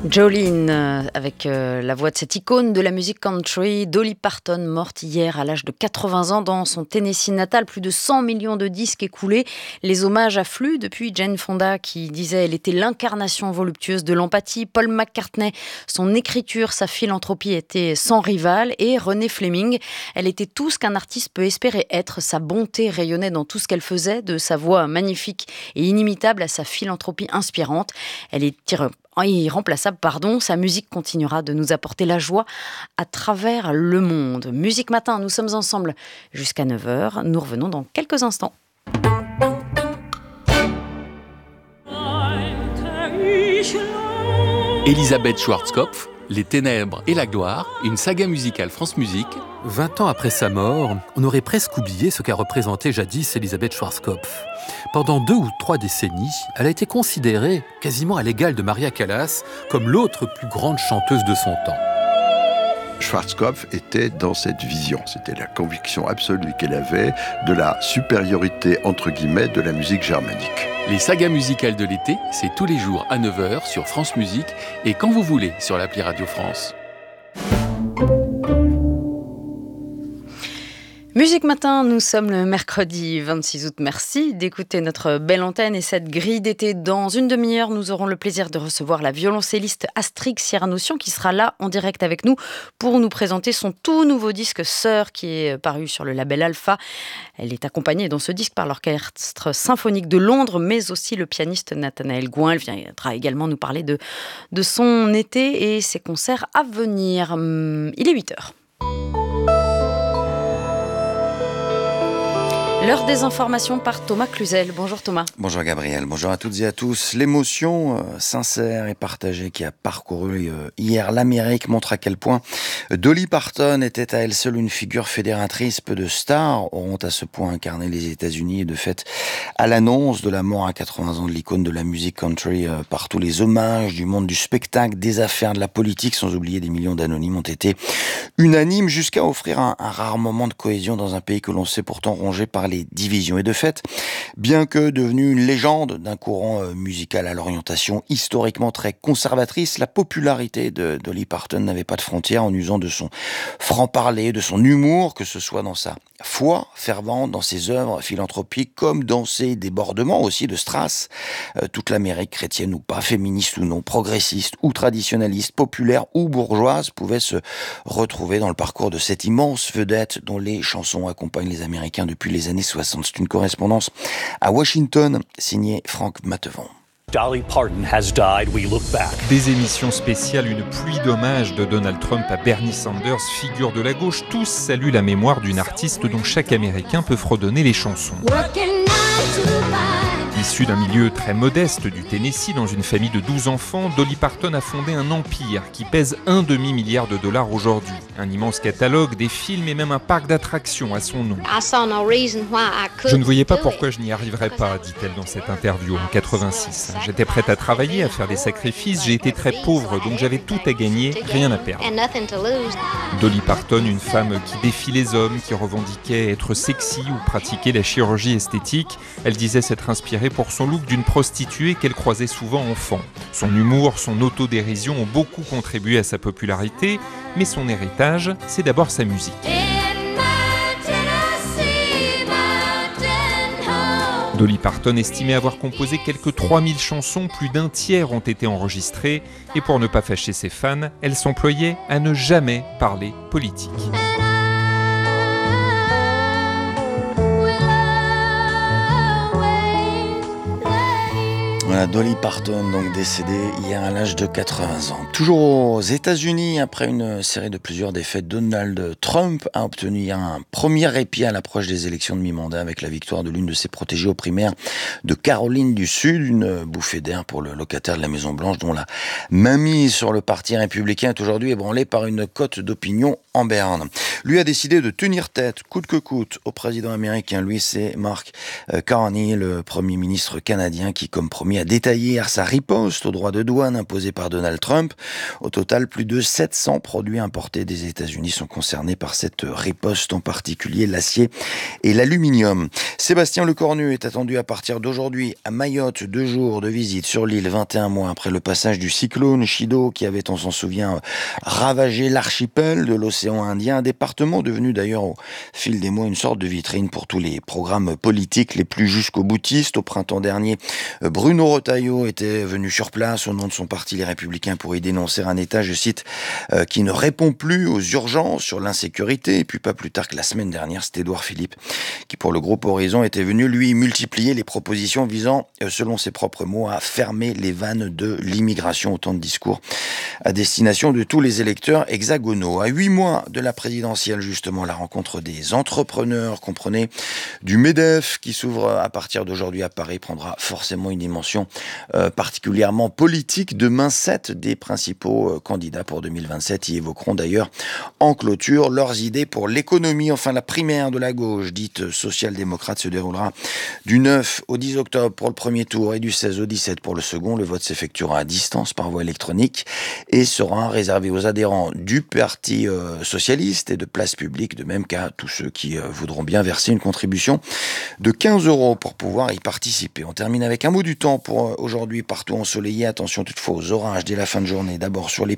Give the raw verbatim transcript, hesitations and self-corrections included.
Jolene, euh, avec euh, la voix de cette icône de la musique country, Dolly Parton, morte hier à l'âge de quatre-vingts ans dans son Tennessee natal. Plus de cent millions de disques écoulés. Les hommages affluent depuis Jane Fonda qui disait elle était l'incarnation voluptueuse de l'empathie. Paul McCartney, son écriture, sa philanthropie était sans rival. Et Renée Fleming, elle était tout ce qu'un artiste peut espérer être. Sa bonté rayonnait dans tout ce qu'elle faisait, de sa voix magnifique et inimitable à sa philanthropie inspirante. Elle est tirée irremplaçable, pardon, sa musique continuera de nous apporter la joie à travers le monde. Musique Matin, nous sommes ensemble jusqu'à neuf heures. Nous revenons dans quelques instants. Elisabeth Schwarzkopf, Les Ténèbres et la Gloire, une saga musicale France Musique. Vingt ans après sa mort, on aurait presque oublié ce qu'a représenté jadis Elisabeth Schwarzkopf. Pendant deux ou trois décennies, elle a été considérée, quasiment à l'égal de Maria Callas, comme l'autre plus grande chanteuse de son temps. Schwarzkopf était dans cette vision, c'était la conviction absolue qu'elle avait de la supériorité, entre guillemets, de la musique germanique. Les sagas musicales de l'été, c'est tous les jours à neuf heures sur France Musique et quand vous voulez sur l'appli Radio France. Musique Matin, nous sommes le mercredi vingt-six août. Merci d'écouter notre belle antenne et cette grille d'été. Dans une demi-heure, nous aurons le plaisir de recevoir la violoncelliste Astrix Cyranossian qui sera là en direct avec nous pour nous présenter son tout nouveau disque Sœur qui est paru sur le label Alpha. Elle est accompagnée dans ce disque par l'Orchestre Symphonique de Londres, mais aussi le pianiste Nathanaël Gouin. Elle viendra également nous parler de, de son été et ses concerts à venir. Il est huit heures. L'heure des informations par Thomas Cluzel. Bonjour Thomas. Bonjour Gabriel, bonjour à toutes et à tous. L'émotion euh, sincère et partagée qui a parcouru euh, hier l'Amérique montre à quel point Dolly Parton était à elle seule une figure fédératrice. Peu de stars auront à ce point incarné les États-Unis et de fait, à l'annonce de la mort à quatre-vingts ans de l'icône de la musique country, euh, par tous les hommages du monde du spectacle, des affaires, de la politique, sans oublier des millions d'anonymes ont été unanimes jusqu'à offrir un, un rare moment de cohésion dans un pays que l'on sait pourtant rongé par les divisions. Et de fait, bien que devenue une légende d'un courant musical à l'orientation historiquement très conservatrice, la popularité de Dolly Parton n'avait pas de frontières en usant de son franc-parler, de son humour, que ce soit dans sa foi fervente, dans ses œuvres philanthropiques, comme dans ses débordements aussi de Strass. Euh, toute l'Amérique chrétienne ou pas, féministe ou non, progressiste ou traditionnaliste, populaire ou bourgeoise, pouvait se retrouver dans le parcours de cette immense vedette dont les chansons accompagnent les Américains depuis les années soixante. C'est une correspondance à Washington, signée Franck Matevon. Dolly Parton has died, we look back. Des émissions spéciales, une pluie d'hommages de Donald Trump à Bernie Sanders, figure de la gauche, tous saluent la mémoire d'une artiste dont chaque Américain peut fredonner les chansons. Issue d'un milieu très modeste du Tennessee, dans une famille de douze enfants, Dolly Parton a fondé un empire qui pèse un demi-milliard de dollars aujourd'hui. Un immense catalogue, des films et même un parc d'attractions à son nom. Je ne voyais pas pourquoi je n'y arriverais pas, dit-elle dans cette interview en quatre-vingt-six. J'étais prête à travailler, à faire des sacrifices, j'ai été très pauvre, donc j'avais tout à gagner, rien à perdre. Dolly Parton, une femme qui défie les hommes, qui revendiquait être sexy ou pratiquer la chirurgie esthétique, elle disait s'être inspirée pour son look d'une prostituée qu'elle croisait souvent enfant. Son humour, son autodérision ont beaucoup contribué à sa popularité, mais son héritage, c'est d'abord sa musique. Dolly Parton estimait avoir composé quelques trois mille chansons, plus d'un tiers ont été enregistrées, et pour ne pas fâcher ses fans, elle s'employait à ne jamais parler politique. Voilà, Dolly Parton, donc décédée hier à l'âge de quatre-vingts ans. Toujours aux États-Unis, après une série de plusieurs défaites, Donald Trump a obtenu un premier répit à l'approche des élections de mi-mandat avec la victoire de l'une de ses protégées aux primaires de Caroline du Sud, une bouffée d'air pour le locataire de la Maison-Blanche dont la mainmise sur le parti républicain est aujourd'hui ébranlée par une cote d'opinion en berne. Lui a décidé de tenir tête, coûte que coûte, au président américain. Lui, c'est Mark Carney, le premier ministre canadien qui, comme promis, a a détaillé hier sa riposte aux droits de douane imposés par Donald Trump. Au total, plus de sept cents produits importés des États-Unis sont concernés par cette riposte, en particulier l'acier et l'aluminium. Sébastien Lecornu est attendu à partir d'aujourd'hui à Mayotte, deux jours de visite sur l'île, vingt et un mois après le passage du cyclone Chido qui avait, on s'en souvient, ravagé l'archipel de l'océan Indien, un département devenu d'ailleurs au fil des mois une sorte de vitrine pour tous les programmes politiques les plus jusqu'au boutiste. Au printemps dernier, Bruno Retailleau était venu sur place au nom de son parti Les Républicains pour y dénoncer un État, je cite, euh, qui ne répond plus aux urgences sur l'insécurité. Et puis pas plus tard que la semaine dernière, c'est Édouard Philippe qui, pour le groupe Horizon, était venu lui multiplier les propositions visant, euh, selon ses propres mots, à fermer les vannes de l'immigration. Autant de discours à destination de tous les électeurs hexagonaux. À huit mois de la présidentielle, justement, la rencontre des entrepreneurs, comprenez, du MEDEF qui s'ouvre à partir d'aujourd'hui à Paris, prendra forcément une dimension euh, particulièrement politique. Demain, sept des principaux euh, candidats pour deux mille vingt-sept y évoqueront d'ailleurs en clôture leurs idées pour l'économie. Enfin, la primaire de la gauche, dite social-démocrate, se déroulera du neuf au dix octobre pour le premier tour et du seize au dix-sept pour le second. Le vote s'effectuera à distance par voie électronique et sera réservé aux adhérents du Parti euh, socialiste et de Place Publique, de même qu'à tous ceux qui euh, voudront bien verser une contribution de quinze euros pour pouvoir y participer. On termine avec un mot du temps pour euh, aujourd'hui, partout ensoleillé. Attention toutefois aux orages dès la fin de journée. D'abord sur les